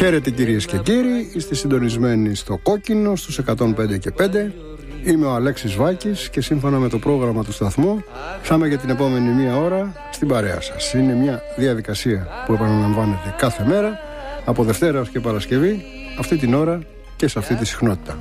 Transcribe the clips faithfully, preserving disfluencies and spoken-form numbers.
Χαίρετε κυρίες και κύριοι, είστε συντονισμένοι στο Κόκκινο στους εκατόν πέντε και πέντε. Είμαι ο Αλέξης Βάκης και σύμφωνα με το πρόγραμμα του σταθμού θα είμαι για την επόμενη μία ώρα στην παρέα σας. Είναι μια διαδικασία που επαναλαμβάνεται κάθε μέρα από Δευτέρα ως και Παρασκευή, αυτή την ώρα και σε αυτή τη συχνότητα.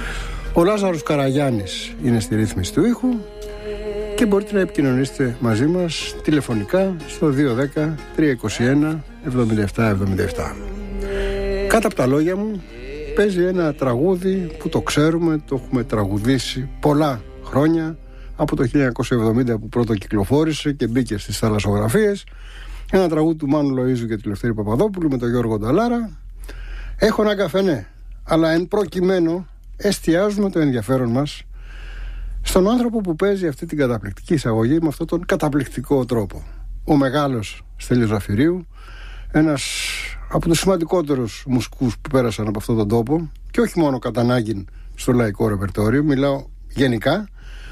Ο Λάζαρος Καραγιάννης είναι στη ρύθμιση του ήχου και μπορείτε να επικοινωνήσετε μαζί μας τηλεφωνικά στο δύο ένα μηδέν τρία είκοσι ένα εβδομήντα επτά εβδομήντα επτά. Κάτω από τα λόγια μου παίζει ένα τραγούδι που το ξέρουμε, το έχουμε τραγουδήσει πολλά χρόνια, από το χίλια εννιακόσια εβδομήντα που πρώτο κυκλοφόρησε και μπήκε στις θαλασσογραφίες. Ένα τραγούδι του Μάνου Λοΐζου και του Λευτέρη Παπαδόπουλου με τον Γιώργο Νταλάρα. Έχω ένα καφενέ, αλλά εν προκειμένου εστιάζουμε το ενδιαφέρον μας στον άνθρωπο που παίζει αυτή την καταπληκτική εισαγωγή με αυτόν τον καταπληκτικό τρόπο. Ο μεγάλος Στέλιος Ζαφυρίου, ένας από τους σημαντικότερους μουσικούς που πέρασαν από αυτόν τον τόπο, και όχι μόνο κατά ανάγκη στο λαϊκό ρεπερτόριο, μιλάω γενικά.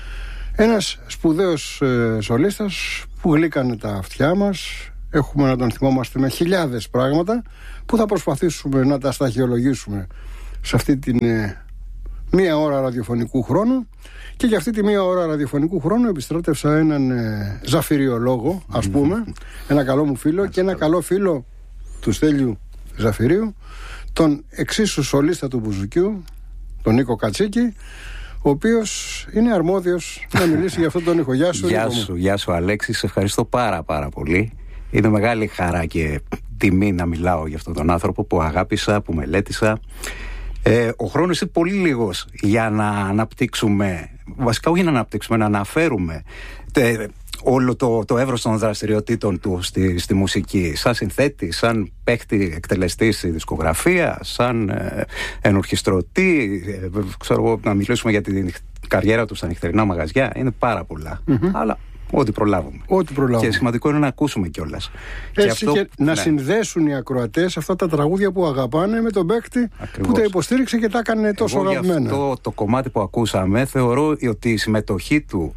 Ένας σπουδαίος ε, σολίστας που γλύκανε τα αυτιά μας. Έχουμε να τον θυμόμαστε με χιλιάδες πράγματα που θα προσπαθήσουμε να τα σταχυολογήσουμε σε αυτή την ε, μία ώρα ραδιοφωνικού χρόνου. Και για αυτή τη μία ώρα ραδιοφωνικού χρόνου επιστράτευσα έναν ε, ζαφυριολόγο, ας πούμε, ένα καλό μου φίλο και ένα καλό φίλο του Στέλιου Ζαφυρίου, τον εξίσου σολίστα του μπουζουκιού, τον Νίκο Κατσίκη, ο οποίος είναι αρμόδιος να μιλήσει για αυτόν τον ήχο. Γεια σου, γεια Νίκο σου, γεια σου Αλέξη, σε ευχαριστώ πάρα πάρα πολύ. Είναι μεγάλη χαρά και τιμή να μιλάω για αυτόν τον άνθρωπο που αγάπησα, που μελέτησα. Ε, ο χρόνος είναι πολύ λίγος για να αναπτύξουμε, βασικά όχι να αναπτύξουμε, να αναφέρουμε τε, όλο το, το εύρος των δραστηριοτήτων του στη, στη μουσική, σαν συνθέτη, σαν παίχτη εκτελεστή στη δισκογραφία, σαν ε, ενορχιστρωτή, ε, ξέρω εγώ, να μιλήσουμε για την καριέρα του στα νυχτερινά μαγαζιά. Είναι πάρα πολλά, mm-hmm. αλλά ό,τι προλάβουμε. Ό,τι προλάβουμε. Και σημαντικό είναι να ακούσουμε κιόλας. Έτσι και, και να ναι. συνδέσουν οι ακροατές αυτά τα τραγούδια που αγαπάνε με τον παίκτη που τα υποστήριξε και τα έκανε τόσο αγαπημένα. Αυτό το κομμάτι που ακούσαμε θεωρώ ότι η συμμετοχή του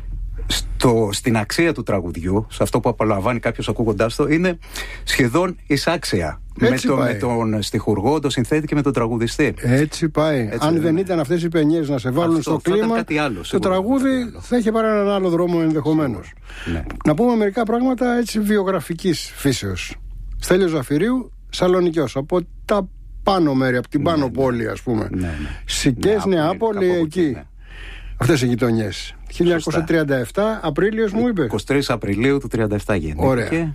στο, στην αξία του τραγουδιού, σε αυτό που απολαμβάνει κάποιος ακούγοντάς το, είναι σχεδόν εισάξια με, το, με τον στιχουργό, τον συνθέτη και με τον τραγουδιστή. Έτσι πάει. Έτσι Αν δεν είναι. ήταν αυτές οι παινιές να σε βάλουν αυτό, στο κλίμα, άλλο, το τραγούδι θα είχε πάρει έναν άλλο δρόμο ενδεχομένως. Ναι. Να πούμε μερικά πράγματα έτσι βιογραφικής φύσεως. Στέλιος Ζαφυρίου, Σαλονικιός, από τα πάνω μέρη, από την ναι, πάνω ναι. πόλη, ας πούμε. Ναι, ναι. Σικές, ναι, Νεάπολη, εκεί. εκεί ναι. Αυτές οι γειτονιές. χίλια εννιακόσια τριάντα επτά, Απρίλιος μου είπε. είκοσι τρεις Απριλίου του τριάντα επτά γεννήθηκε. Ωραία. Και,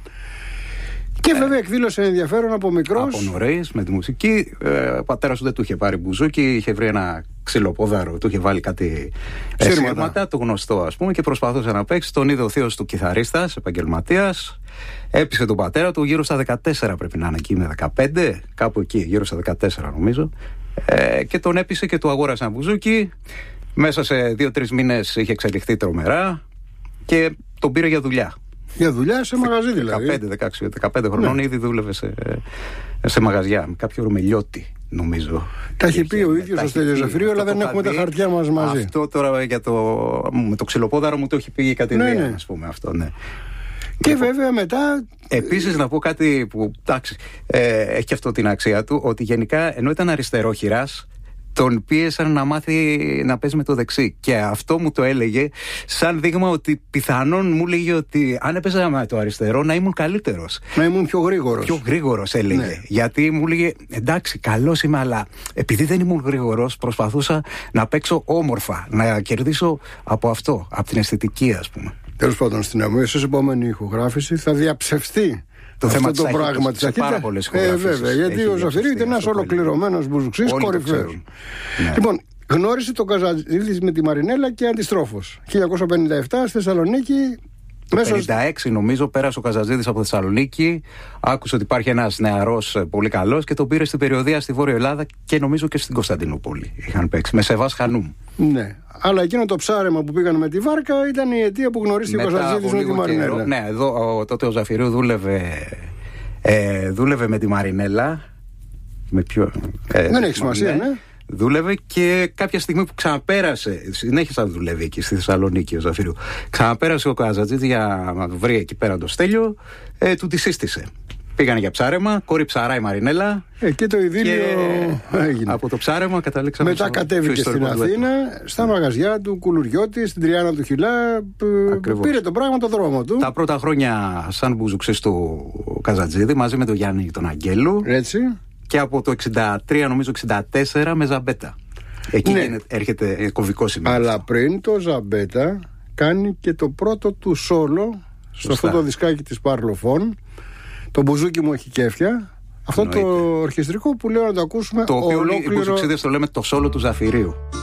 και βέβαια εκδήλωσε ενδιαφέρον από μικρός. Από νωρίς με τη μουσική. Ε, ο πατέρας του δεν του είχε πάρει μπουζούκι, είχε βρει ένα ξυλοπόδαρο, του είχε βάλει κάτι σύρματα, το γνωστό ας πούμε, και προσπαθούσε να παίξει. Τον είδε ο θείος του κιθαρίστας, επαγγελματίας. Έπεισε τον πατέρα του γύρω στα δεκατέσσερα, πρέπει να είναι εκεί με δεκαπέντε, κάπου εκεί, γύρω στα δεκατέσσερα νομίζω. Ε, και τον έπεισε και του αγόρασε ένα μπουζούκι. Μέσα σε δύο-τρεις μήνες είχε εξελιχθεί τρομερά και τον πήρε για δουλειά. Για δουλειά σε μαγαζί δηλαδή. δεκαπέντε δεκαέξι, δεκαπέντε χρονών ναι. ήδη δούλευε σε, σε μαγαζιά. Με κάποιο Ρουμελιώτη, νομίζω. Τα έχει πει ο ίδιος ο Στέλιος Ζαφυρίου, αλλά δεν έχουμε τα χαρτιά μας μαζί. Αυτό τώρα για το, με το ξυλοπόδαρο μου το έχει πει κάτι ναι, ναι. ας πούμε αυτό, ναι. Και βέβαια μετά. Επίσης να πω κάτι που εντάξει, ε, έχει αυτό την αξία του, ότι γενικά ενώ ήταν αριστερόχειρας, τον πίεσαν να μάθει να παίζει με το δεξί. Και αυτό μου το έλεγε σαν δείγμα ότι πιθανόν μου έλεγε ότι αν έπαιζα με το αριστερό να ήμουν καλύτερος. Να ήμουν πιο γρήγορος. Πιο γρήγορος έλεγε. Ναι. Γιατί μου έλεγε εντάξει, καλός είμαι, αλλά επειδή δεν ήμουν γρήγορος, προσπαθούσα να παίξω όμορφα, να κερδίσω από αυτό, από την αισθητική, ας πούμε. Τέλος πάντων, στην αμέσως επόμενη ηχογράφηση θα διαψευστεί το αυτό θέμα το της πράγμα της πάρα πολλές ηχογραφήσεις. Ε, βέβαια, γιατί ο Ζαφυρίου ήταν ένας ολοκληρωμένος μπουζουξής κορυφαίος. Ναι. Λοιπόν, γνώρισε τον Καζατζίδη με τη Μαρινέλα και αντιστρόφως. χίλια εννιακόσια πενήντα επτά στη Θεσσαλονίκη. Το χίλια εννιακόσια πενήντα έξι νομίζω πέρασε ο Καζατζίδης από Θεσσαλονίκη, άκουσε ότι υπάρχει ένας νεαρός πολύ καλός και τον πήρε στην περιοδεία στη Βόρεια Ελλάδα και νομίζω και στην Κωνσταντινούπολη. Είχαν παίξει με Σεβάς Χανούμ. Ναι. Αλλά εκείνο το ψάρεμα που πήγαν με τη βάρκα ήταν η αιτία που γνωρίστηκε ο Καζατζίδης με τη Μαρινέλα. Ναι, εδώ ο, τότε ο Ζαφυρίου δούλευε, ε, δούλευε με τη Μαρινέλα. Με ποιο, ε, δεν έχει σημασία, ναι. Δούλευε και κάποια στιγμή που ξαναπέρασε, συνέχισε να δουλεύει εκεί στη Θεσσαλονίκη ο Ζαφυρίου. Ξαναπέρασε ο Καζατζίδης για να βρει εκεί πέρα το Στέλιο, ε, του τη σύστησε. Πήγανε για ψάρεμα, κόρη ψαρά η Μαρινέλα. Εκεί το ειδήλιο έγινε. Από το ψάρεμα καταλήξαμε. Μετά στο, κατέβηκε στην Αθήνα, στα μαγαζιά του Κουλουριώτη, στην Τριάννα του Χιλά. Ακριβώς. Πήρε το πράγμα το δρόμο του. Τα πρώτα χρόνια σαν μπουζουξής του Καζατζίδη μαζί με τον Γιάννη τον Αγγέλου. Έτσι. Και από το εξήντα τρία νομίζω εξήντα τέσσερα με Ζαμπέτα. Εκεί ναι. έρχεται κομβικό σημείο. Αλλά πριν το Ζαμπέτα κάνει και το πρώτο του σόλο στο αυτό το δισκάκι της Παρλοφών. Το μπουζούκι μου έχει κέφια. Αυτό εννοείται. Το ορχιστρικό που λέω να το ακούσουμε. Το οποίο οι μπουζουξίδες το λέμε το σόλο του Ζαφυρίου.